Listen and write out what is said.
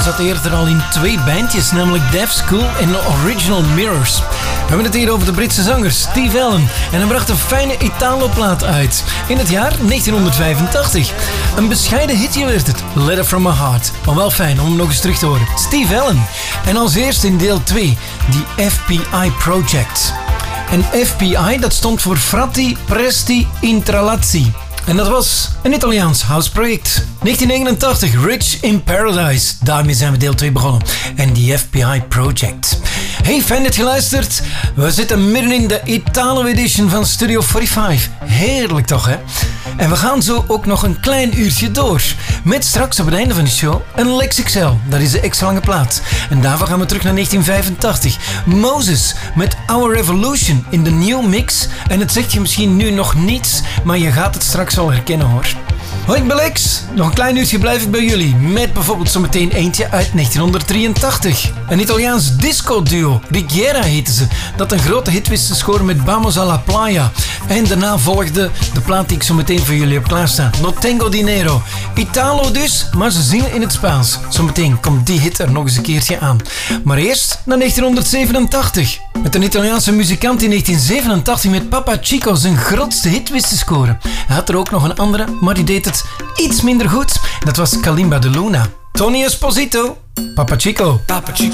zat eerder al in 2 bandjes, namelijk Deaf School en Original Mirrors. We hebben het hier over de Britse zanger Steve Allen en hij bracht een fijne Italo-plaat uit in het jaar 1985. Een bescheiden hitje werd het, Letter from My Heart, maar wel fijn om hem nog eens terug te horen. Steve Allen. En als eerste in deel 2, die FBI Project. En FBI, dat stond voor Frati Presti Intralazzi. En dat was een Italiaans houseproject. 1989, Rich in Paradise. Daarmee zijn we deel 2 begonnen. En die FBI Project. Hey, fijn dat je luistert. We zitten midden in de Italo edition van Studio 45. Heerlijk toch, hè? En we gaan zo ook nog een klein uurtje door. Met straks op het einde van de show een Lex XL. Dat is de extra lange plaat. En daarvoor gaan we terug naar 1985. Moses met Our Revolution in de New Mix. En het zegt je misschien nu nog niets, maar je gaat het straks wel herkennen, hoor. Hoi, ik ben Lex. Nog een klein uurtje blijf ik bij jullie. Met bijvoorbeeld zometeen eentje uit 1983. Een Italiaans disco-duo. Rigiera heten ze. Dat een grote hit wist te scoren met Vamos a la Playa. En daarna volgde de plaat die ik zo meteen voor jullie heb klaarstaan. No Tengo Dinero. Italo dus, maar ze zingen in het Spaans. Zometeen komt die hit er nog eens een keertje aan. Maar eerst naar 1987. Met een Italiaanse muzikant in 1987 met Papa Chico zijn grootste hit wist te scoren. Hij had er ook nog een andere, maar die deed het iets minder goed. Dat was Kalimba de Luna. Tony Esposito, Papa Chico. Papa Chico.